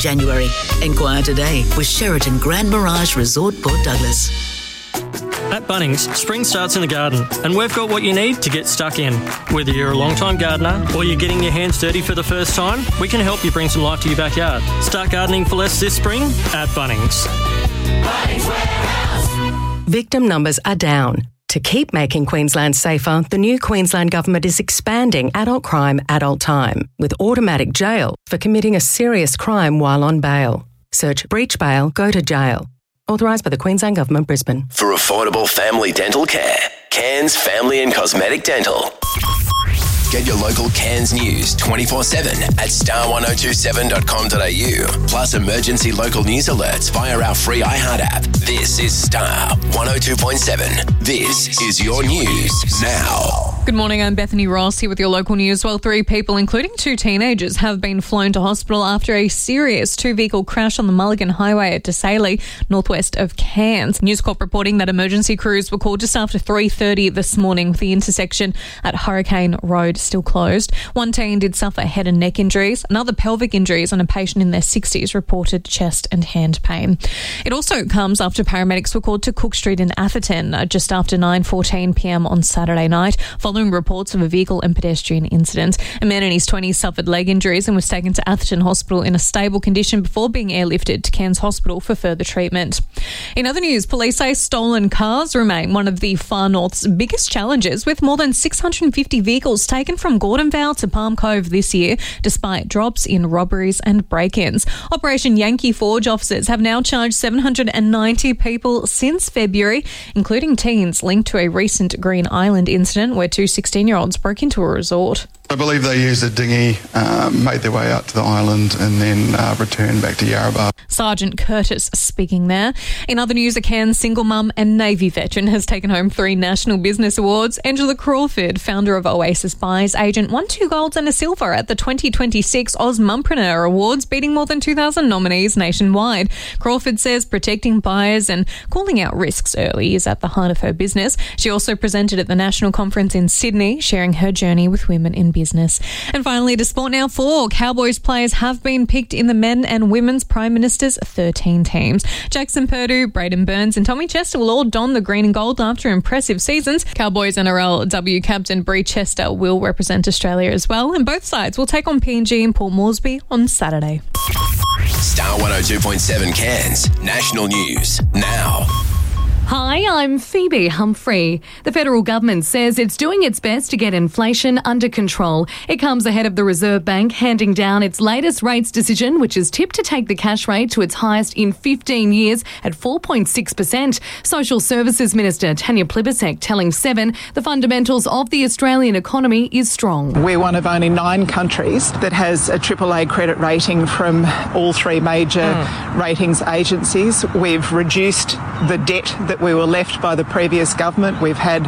January. Enquire today with Sheraton Grand Mirage Resort Port Douglas. At Bunnings, spring starts in the garden, and we've got what you need to get stuck in. Whether you're a long-time gardener or you're getting your hands dirty for the first time, we can help you bring some life to your backyard. Start gardening for less this spring at Bunnings. Bunnings Warehouse. Victim numbers are down. To keep making Queensland safer, the new Queensland Government is expanding adult crime, adult time, with automatic jail for committing a serious crime while on bail. Search breach bail, go to jail. Authorised by the Queensland Government, Brisbane. For affordable family dental care, Cairns Family and Cosmetic Dental. Get your local Cairns news 24/7 at star1027.com.au. Plus emergency local news alerts via our free iHeart app. This is Star 102.7. This is your news now. Good morning, I'm Bethany Ross here with your local news. Well, 3 people, including 2 teenagers, have been flown to hospital after a serious 2-vehicle crash on the Mulligan Highway at Desailly, northwest of Cairns. News Corp reporting that emergency crews were called just after 3:30 this morning with the intersection at Hurricane Road still closed. 1 teen did suffer head and neck injuries, and other pelvic injuries, and a patient in their 60s reported chest and hand pain. It also comes after paramedics were called to Cook Street in Atherton just after 9:14pm on Saturday night, following reports of a vehicle and pedestrian incident. A man in his 20s suffered leg injuries and was taken to Atherton Hospital in a stable condition before being airlifted to Cairns Hospital for further treatment. In other news, police say stolen cars remain one of the Far North's biggest challenges, with more than 650 vehicles taken from Gordonvale to Palm Cove this year, despite drops in robberies and break-ins. Operation Yankee Forge officers have now charged 790 people since February, including teens linked to a recent Green Island incident where 2 16-year-olds broke into a resort. I believe they used a dinghy, made their way out to the island and then returned back to Yarrabah. Sergeant Curtis speaking there. In other news, a Cairns single mum and Navy veteran has taken home 3 national business awards. Angela Crawford, founder of Oasis Buyers Agent, won 2 golds and a silver at the 2026 Oz Mumpreneur Awards, beating more than 2,000 nominees nationwide. Crawford says protecting buyers and calling out risks early is at the heart of her business. She also presented at the National Conference in Sydney, sharing her journey with women in business. And finally, to sport now, 4 Cowboys players have been picked in the men and women's Prime Minister's 13 teams. Jackson Purdue, Braden Burns and Tommy Chester will all don the green and gold after impressive seasons. Cowboys NRLW captain Bree Chester will represent Australia as well, and both sides will take on PNG and Port Moresby on Saturday. Star 102.7 Cairns, national news now. Hi, I'm Phoebe Humphrey. The federal government says it's doing its best to get inflation under control. It comes ahead of the Reserve Bank handing down its latest rates decision, which is tipped to take the cash rate to its highest in 15 years at 4.6%. Social Services Minister Tanya Plibersek telling Seven the fundamentals of the Australian economy is strong. We're one of only 9 countries that has a AAA credit rating from all 3 major ratings agencies. We've reduced the debt that we were left by the previous government. We've had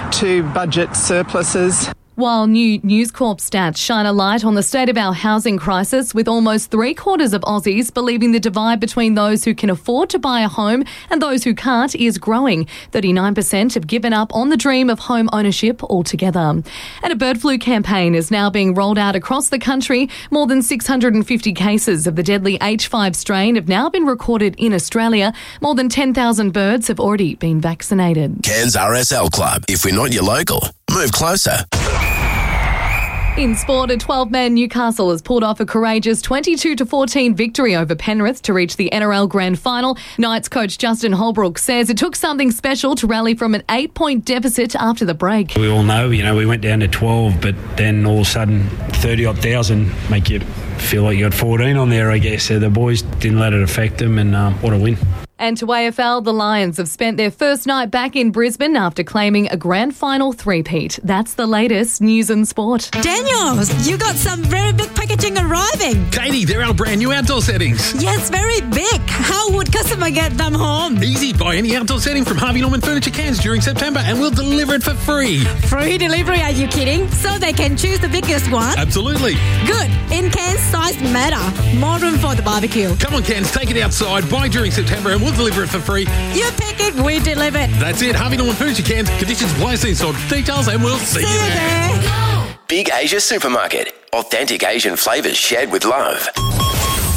2 budget surpluses. While new News Corp stats shine a light on the state of our housing crisis, with almost 3/4 of Aussies believing the divide between those who can afford to buy a home and those who can't is growing. 39% have given up on the dream of home ownership altogether. And a bird flu campaign is now being rolled out across the country. More than 650 cases of the deadly H5 strain have now been recorded in Australia. More than 10,000 birds have already been vaccinated. Cairns RSL Club. If we're not your local, move closer. In sport, a 12-man Newcastle has pulled off a courageous 22-14 victory over Penrith to reach the NRL Grand Final. Knights coach Justin Holbrook says it took something special to rally from an 8-point deficit after the break. We all know, we went down to 12, but then all of a sudden 30-odd thousand make you feel like you got 14 on there, I guess. So the boys didn't let it affect them, and what a win. And to AFL, the Lions have spent their first night back in Brisbane after claiming a grand final three-peat. That's the latest news and sport. Daniel, you got some very big packaging arriving. Katie, they're our brand new outdoor settings. Yes, very big. How would customer get them home? Easy. Buy any outdoor setting from Harvey Norman Furniture Cairns during September and we'll deliver it for free. Free delivery, are you kidding? So they can choose the biggest one? Absolutely. Good. In Cairns, size matter. More room for the barbecue. Come on, Cairns, take it outside. Buy during September and we'll deliver it for free. You pick it, we deliver it. That's it. Harvey Norman Furniture Cairns. Conditions apply. See store details and we'll see you there. Big Asia Supermarket. Authentic Asian flavours shared with love.